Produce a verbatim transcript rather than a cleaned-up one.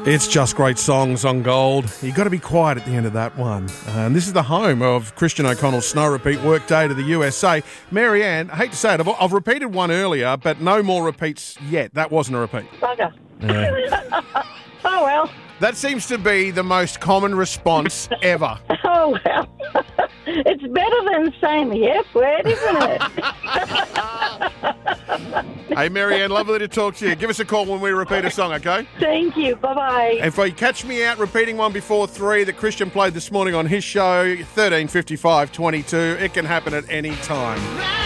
It's just great songs on Gold. You've got to be quiet at the end of that one. And this is the home of Christian O'Connell's Snow Repeat Workday to the U S A. Mary Ann, I hate to say it, I've, I've repeated one earlier, but no more repeats yet. That wasn't a repeat. Bugger. Yeah. Oh, well. That seems to be the most common response ever. Oh, well. It's better than saying the F word, isn't it? Hey, Mary Ann, lovely to talk to you. Give us a call when we repeat a song, okay? Thank you. Bye-bye. And if you catch me out repeating one before three that Christian played this morning on his show, thirteen fifty-five twenty-two, it can happen at any time.